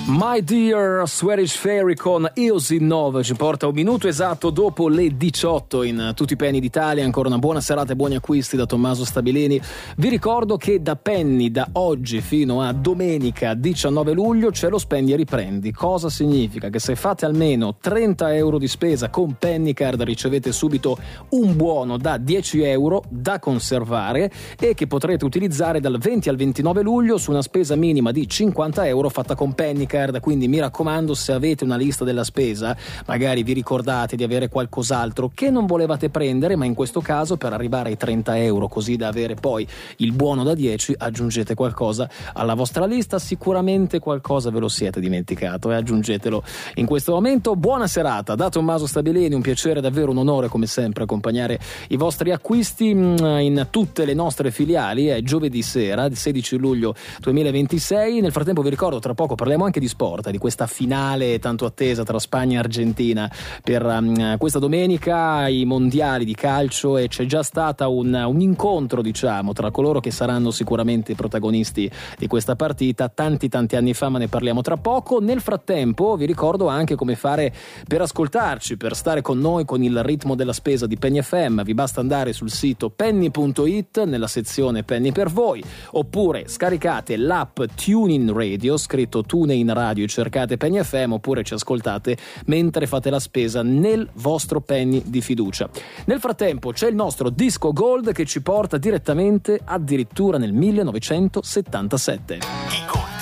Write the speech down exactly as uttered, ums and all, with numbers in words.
My Dear Swedish Fairy con Easy nove ci porta un minuto esatto dopo le diciotto in tutti i Penny d'Italia. Ancora una buona serata e buoni acquisti da Tommaso Stabilini. Vi ricordo che da Penny, da oggi fino a domenica diciannove luglio, c'è lo spendi e riprendi. Cosa significa? Che se fate almeno trenta euro di spesa con Penny Card ricevete subito un buono da dieci euro da conservare e che potrete utilizzare dal venti al ventinove luglio su una spesa minima di cinquanta euro fatta con Penny Card. Quindi mi raccomando, se avete una lista della spesa, magari vi ricordate di avere qualcos'altro che non volevate prendere, ma in questo caso per arrivare ai trenta euro, così da avere poi il buono da dieci, aggiungete qualcosa alla vostra lista. Sicuramente qualcosa ve lo siete dimenticato e aggiungetelo in questo momento. Buona serata da Tommaso Stabilini, un piacere, davvero un onore come sempre accompagnare i vostri acquisti in tutte le nostre filiali. È giovedì sera, il sedici luglio duemilaventisei. Nel frattempo vi ricordo, tra poco parliamo anche di sport, di questa finale tanto attesa tra Spagna e Argentina per um, questa domenica, i mondiali di calcio, e c'è già stata un, un incontro, diciamo, tra coloro che saranno sicuramente i protagonisti di questa partita tanti tanti anni fa, ma ne parliamo tra poco. Nel frattempo vi ricordo anche come fare per ascoltarci, per stare con noi con il ritmo della spesa di Penny F M. Vi basta andare sul sito penny punto it nella sezione Penny per voi, oppure scaricate l'app TuneIn Radio, scritto TuneIn Radio, cercate Penny F M, oppure ci ascoltate mentre fate la spesa nel vostro Penny di fiducia. Nel frattempo c'è il nostro disco Gold che ci porta direttamente addirittura nel millenovecentosettantasette. I Gold